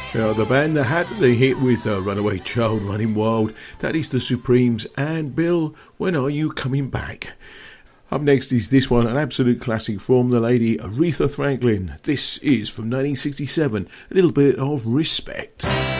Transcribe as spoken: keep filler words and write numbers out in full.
Now, the band that had the hit with uh, Runaway Child, Running Wild, that is the Supremes, and Bill, when are you coming back? Up next is this one, an absolute classic from the lady Aretha Franklin. This is from nineteen sixty-seven, a little bit of Respect.